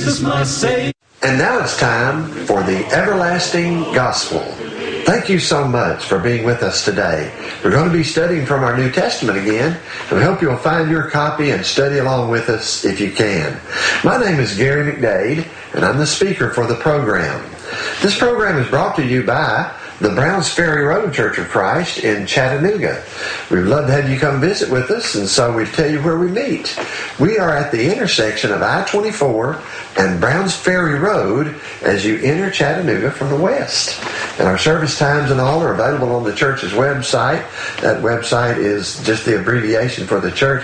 Jesus my Savior. And now it's time for the Everlasting Gospel. Thank you so much for being with us today. We're going to be studying from our New Testament again, and we hope you'll find your copy and study along with us if you can. My name is Gary McDade, and I'm the speaker for the program. This program is brought to you by the Browns Ferry Road Church of Christ in Chattanooga. We'd love to have you come visit with us, and so we tell you where we meet. We are at the intersection of I-24 and Browns Ferry Road as you enter Chattanooga from the west. And our service times and all are available on the church's website. That website is just the abbreviation for the church,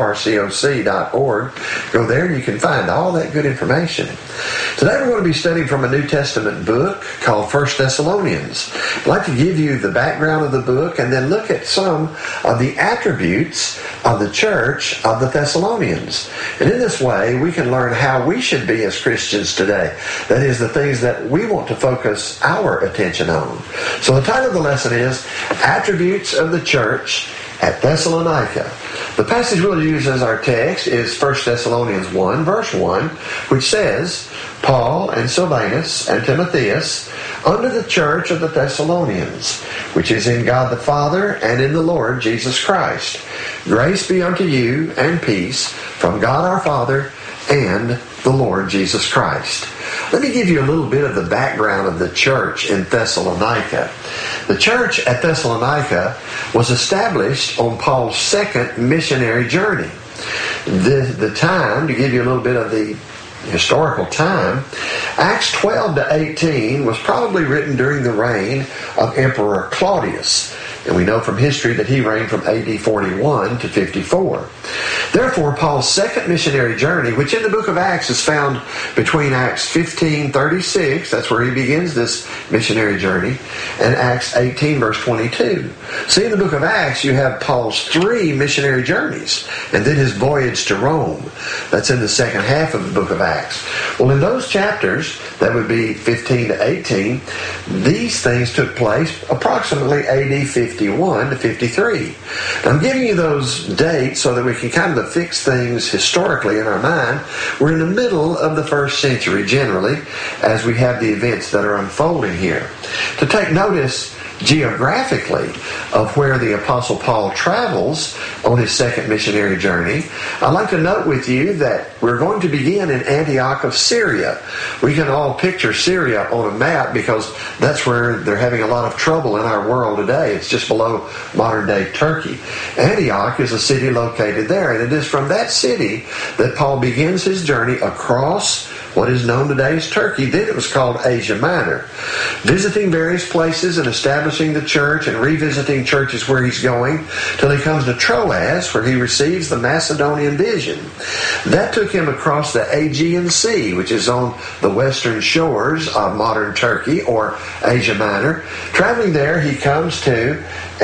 bfrcoc.org. Go there and you can find all that good information. Today we're going to be studying from a New Testament book called 1 Thessalonians. I'd like to give you the background of the book and then look at some of the attributes of the church of the Thessalonians. And in this way, we can learn how we should be as Christians today. That is, the things that we want to focus our attention on. So the title of the lesson is Attributes of the Church at Thessalonica. The passage we'll use as our text is 1 Thessalonians 1, verse 1, which says, Paul and Silvanus and Timotheus, unto the church of the Thessalonians, which is in God the Father and in the Lord Jesus Christ. Grace be unto you and peace from God our Father and the Lord Jesus Christ. Let me give you a little bit of the background of the church in Thessalonica. The church at Thessalonica was established on Paul's second missionary journey. The time, to give you a little bit of the historical time, Acts 12 to 18 was probably written during the reign of Emperor Claudius. And we know from history that he reigned from AD 41 to 54. Therefore, Paul's second missionary journey, which in the book of Acts is found between Acts 15:36, that's where he begins this missionary journey, and Acts 18, verse 22. See, in the book of Acts, you have Paul's 3 missionary journeys, and then his voyage to Rome. That's in the second half of the book of Acts. Well, in those chapters, that would be 15 to 18, these things took place approximately AD 51 to 53. Now, I'm giving you those dates so that we can kind of fix things historically in our mind. We're in the middle of the first century generally as we have the events that are unfolding here. To take notice geographically of where the Apostle Paul travels on his second missionary journey, I'd like to note with you that we're going to begin in Antioch of Syria. We can all picture Syria on a map because that's where they're having a lot of trouble in our world today. It's just below modern-day Turkey. Antioch is a city located there, and it is from that city that Paul begins his journey across what is known today as Turkey. Then it was called Asia Minor. Visiting various places and establishing the church and revisiting churches where he's going till he comes to Troas, where he receives the Macedonian vision. That took him across the Aegean Sea, which is on the western shores of modern Turkey or Asia Minor. Traveling there, he comes to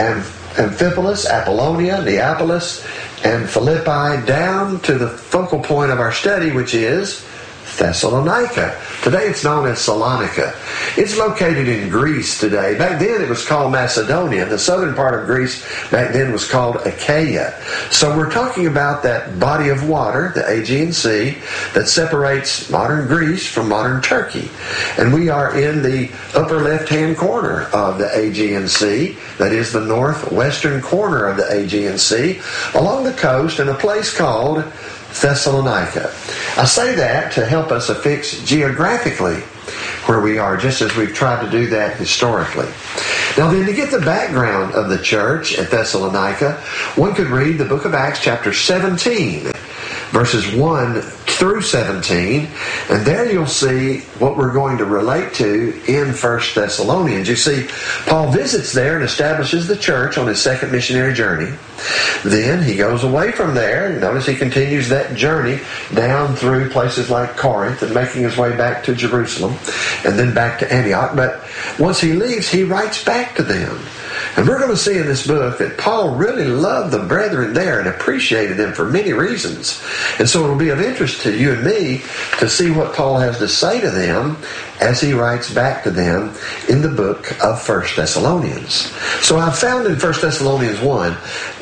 Amphipolis, Apollonia, Neapolis, and Philippi, down to the focal point of our study, which is Thessalonica. Today it's known as Salonika. It's located in Greece today. Back then it was called Macedonia. The southern part of Greece back then was called Achaia. So we're talking about that body of water, the Aegean Sea, that separates modern Greece from modern Turkey. And we are in the upper left-hand corner of the Aegean Sea. That is the northwestern corner of the Aegean Sea, along the coast in a place called Thessalonica. I say that to help us affix geographically where we are, just as we've tried to do that historically. Now then, to get the background of the church at Thessalonica, one could read the book of Acts chapter 17, verses 1 through 17, and there you'll see what we're going to relate to in 1 Thessalonians. You see, Paul visits there and establishes the church on his second missionary journey. Then he goes away from there. Notice he continues that journey down through places like Corinth and making his way back to Jerusalem and then back to Antioch. But once he leaves, he writes back to them. And we're going to see in this book that Paul really loved the brethren there and appreciated them for many reasons. And so it'll be of interest to you and me to see what Paul has to say to them as he writes back to them in the book of 1 Thessalonians. So I've found in 1 Thessalonians 1,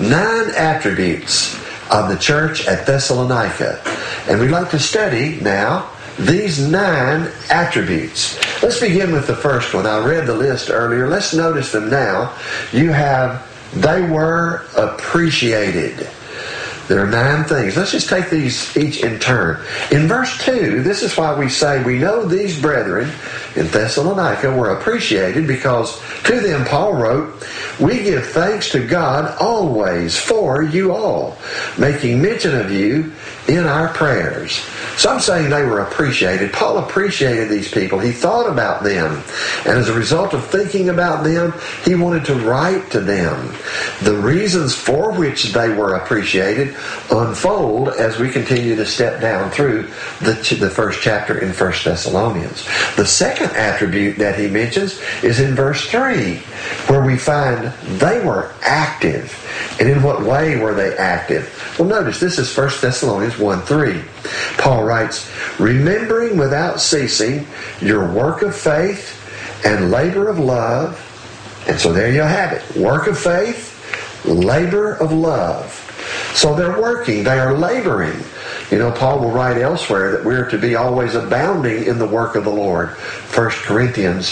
9 attributes of the church at Thessalonica. And we'd like to study now these 9 attributes. Let's begin with the first one. I read the list earlier. Let's notice them now. You have, they were appreciated. There are 9 things. Let's just take these each in turn. In verse 2, this is why we say, we know these brethren in Thessalonica were appreciated, because to them Paul wrote, we give thanks to God always for you all, making mention of you in our prayers. So I'm saying they were appreciated. Paul appreciated these people. He thought about them. And as a result of thinking about them, he wanted to write to them. The reasons for which they were appreciated unfold as we continue to step down through the first chapter in 1 Thessalonians. The second attribute that he mentions is in verse 3, where we find they were active. And in what way were they active? Well, notice this is 1 Thessalonians 1:3. Paul writes, remembering without ceasing your work of faith and labor of love. And so there you have it. Work of faith, labor of love. So they're working, they are laboring. You know, Paul will write elsewhere that we're to be always abounding in the work of the Lord. 1 Corinthians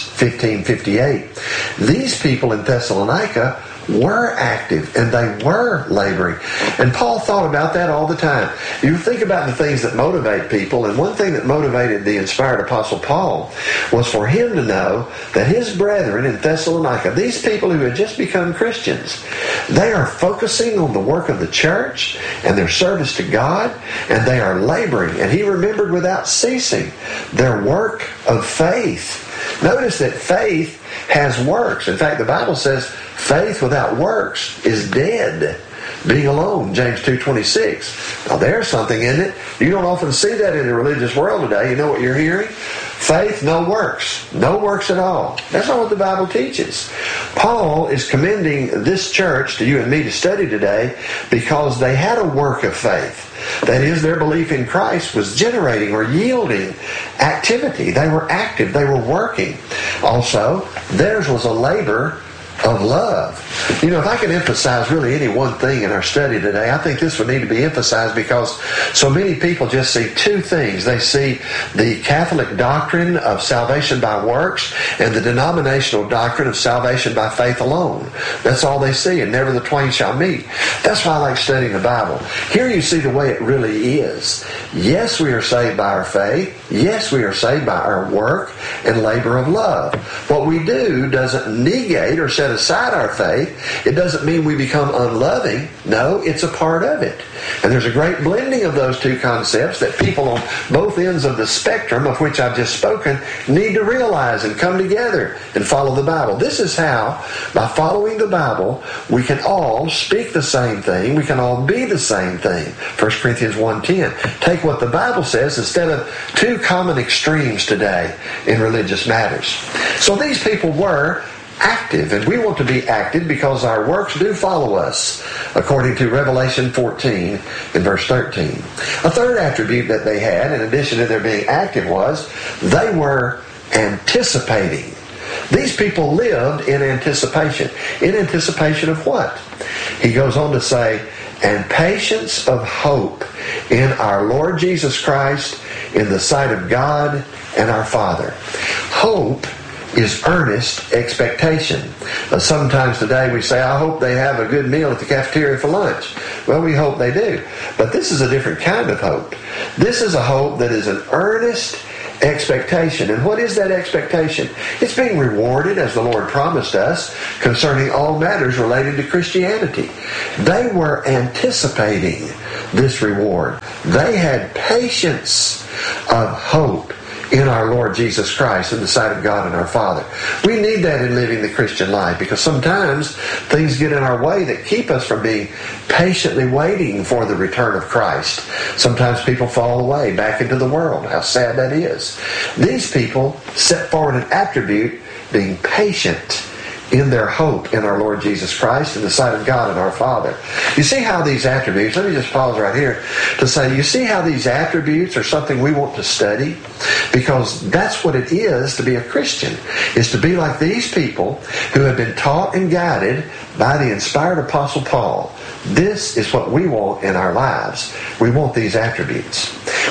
15:58. These people in Thessalonica were active and they were laboring. And Paul thought about that all the time. You think about the things that motivate people, and one thing that motivated the inspired Apostle Paul was for him to know that his brethren in Thessalonica, these people who had just become Christians, they are focusing on the work of the church and their service to God, and they are laboring. And he remembered without ceasing their work of faith. Notice that faith has works. In fact, the Bible says faith without works is dead, being alone, James 2:26. Now there's something in it. You don't often see that in the religious world today. You know what you're hearing? Faith, no works. No works at all. That's not what the Bible teaches. Paul is commending this church to you and me to study today because they had a work of faith. That is, their belief in Christ was generating or yielding activity. They were active. They were working. Also, theirs was a labor of love. You know, if I can emphasize really any one thing in our study today, I think this would need to be emphasized, because so many people just see 2 things. They see the Catholic doctrine of salvation by works and the denominational doctrine of salvation by faith alone. That's all they see, and never the twain shall meet. That's why I like studying the Bible. Here you see the way it really is. Yes, we are saved by our faith. Yes, we are saved by our work and labor of love. What we do doesn't negate or set aside our faith. It doesn't mean we become unloving. No, it's a part of it. And there's a great blending of those 2 concepts that people on both ends of the spectrum of which I've just spoken need to realize and come together and follow the Bible. This is how, by following the Bible, we can all speak the same thing. We can all be the same thing. 1 Corinthians 1:10. Take what the Bible says instead of 2 common extremes today in religious matters. So these people were active, and we want to be active because our works do follow us, according to Revelation 14 and verse 13. A third attribute that they had, in addition to their being active, was they were anticipating. These people lived in anticipation. In anticipation of what? He goes on to say, and patience of hope in our Lord Jesus Christ in the sight of God and our Father. Hope is earnest expectation. Sometimes today we say, I hope they have a good meal at the cafeteria for lunch. Well, we hope they do. But this is a different kind of hope. This is a hope that is an earnest expectation. And what is that expectation? It's being rewarded, as the Lord promised us, concerning all matters related to Christianity. They were anticipating this reward. They had patience of hope in our Lord Jesus Christ in the sight of God and our Father. We need that in living the Christian life, because sometimes things get in our way that keep us from being patiently waiting for the return of Christ. Sometimes people fall away back into the world. How sad that is. These people set forward an attribute, being patient in their hope in our Lord Jesus Christ in the sight of God and our Father. You see how these attributes, let me just pause right here to say, you see how these attributes are something we want to study? Because that's what it is to be a Christian, is to be like these people who have been taught and guided by the inspired Apostle Paul. This is what we want in our lives. We want these attributes.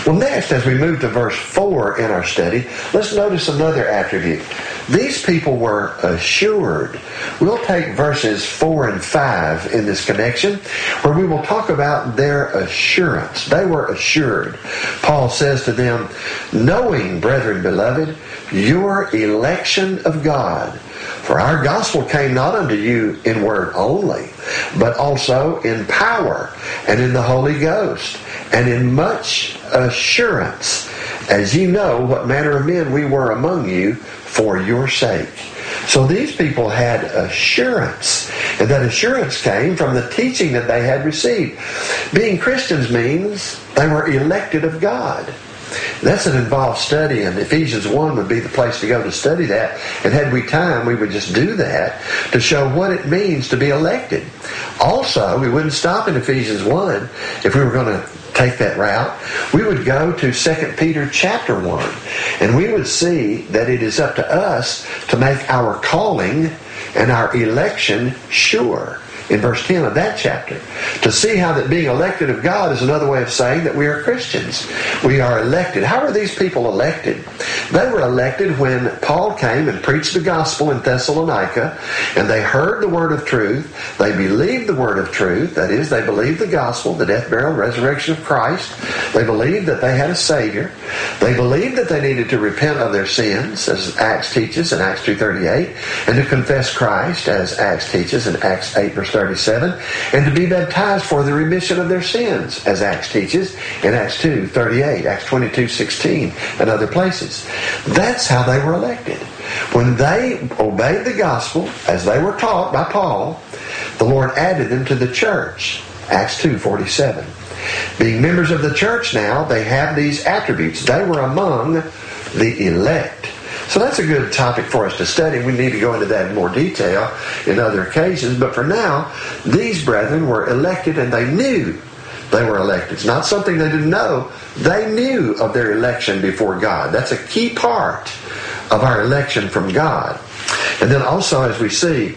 Well, next, as we move to verse 4 in our study, let's notice another attribute. These people were assured. We'll take verses 4 and 5 in this connection, where we will talk about their assurance. They were assured. Paul says to them, knowing, brethren beloved, your election of God. For our gospel came not unto you in word only, but also in power and in the Holy Ghost, and in much assurance, as ye know what manner of men we were among you for your sake. So these people had assurance, and that assurance came from the teaching that they had received. Being Christians means they were elected of God. That's an involved study, and Ephesians 1 would be the place to go to study that. And had we time, we would just do that to show what it means to be elected. Also, we wouldn't stop in Ephesians 1 if we were going to take that route. We would go to 2 Peter chapter 1, and we would see that it is up to us to make our calling and our election sure. In verse 10 of that chapter, to see how that being elected of God is another way of saying that we are Christians. We are elected. How are these people elected? They were elected when Paul came and preached the gospel in Thessalonica, and they heard the word of truth. They believed the word of truth. That is, they believed the gospel, the death, burial, resurrection of Christ. They believed that they had a Savior. They believed that they needed to repent of their sins, as Acts teaches in Acts 2:38, and to confess Christ, as Acts teaches in Acts 8, verse 37, and to be baptized for the remission of their sins, as Acts teaches in Acts 2:38, Acts 22:16, and other places. That's how they were elected. When they obeyed the gospel, as they were taught by Paul, the Lord added them to the church, Acts 2:47. Being members of the church now, they have these attributes. They were among the elect. So that's a good topic for us to study. We need to go into that in more detail in other occasions. But for now, these brethren were elected, and they knew they were elected. It's not something they didn't know. They knew of their election before God. That's a key part of our election from God. And then also, as we see,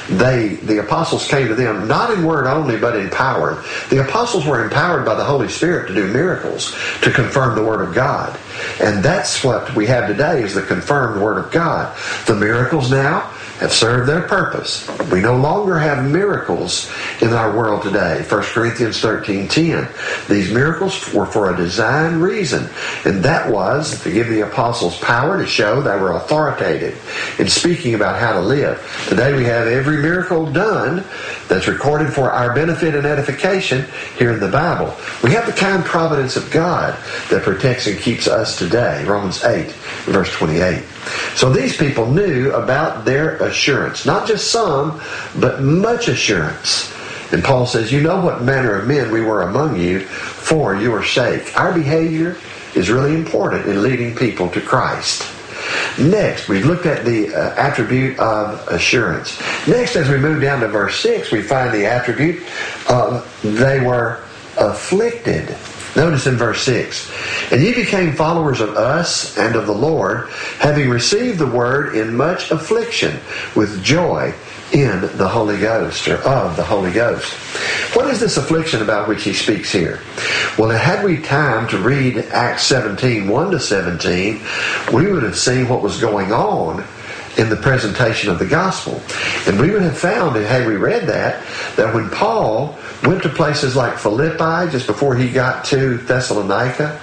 the apostles came to them, not in word only, but in power. The apostles were empowered by the Holy Spirit to do miracles, to confirm the Word of God. And that's what we have today, is the confirmed Word of God. The miracles now have served their purpose. We no longer have miracles in our world today. 1 Corinthians 13:10. These miracles were for a designed reason, and that was to give the apostles power to show they were authoritative in speaking about how to live. Today we have every miracle done that's recorded for our benefit and edification here in the Bible. We have the kind providence of God that protects and keeps us today. Romans 8, verse 28. So these people knew about their assurance. Not just some, but much assurance. And Paul says, you know what manner of men we were among you for your sake. Our behavior is really important in leading people to Christ. Next, we've looked at the attribute of assurance. Next, as we move down to verse 6, we find the attribute of they were afflicted. Notice in verse 6, and ye became followers of us and of the Lord, having received the word in much affliction with joy in the Holy Ghost, or of the Holy Ghost. What is this affliction about which he speaks here? Well, had we time to read Acts 17, 1-17, we would have seen what was going on in the presentation of the gospel. And we would have found, and had we read that when Paul went to places like Philippi, just before he got to Thessalonica,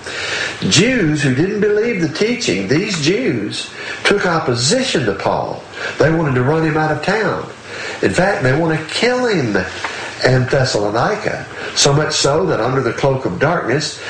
Jews who didn't believe the teaching, these Jews took opposition to Paul. They wanted to run him out of town. In fact, they want to kill him in Thessalonica. So much so that under the cloak of darkness,